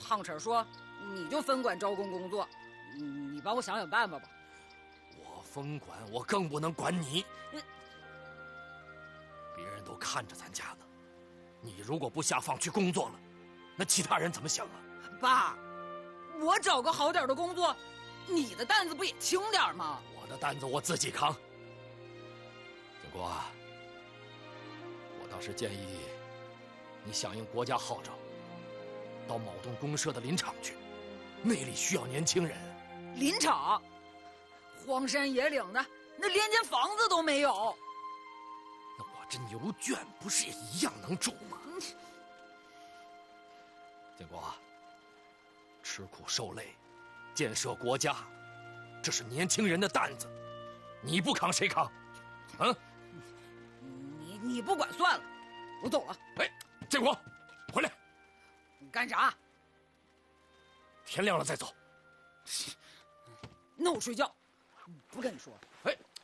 夯碴说你就分管招工工作，你帮我想想办法吧。 我分管，我更不能管你。别人都看着咱家呢，你如果不下放去工作了，那其他人怎么想啊？ 爸，我找个好点的工作，你的担子不也轻点吗？ 我的担子我自己扛。建国啊，我倒是建议你响应国家号召，到某栋公社的林场去，那里需要年轻人。 林场，荒山野岭的，那连间房子都没有。 那我这牛圈不是也一样能住吗？建国啊，吃苦受累，建设国家，这是年轻人的担子，你不扛谁扛？嗯？ 你不管算了，我走了。 哎，建国，回来！ 你干啥？ 天亮了再走。 那我睡觉，不跟你说了。 哎。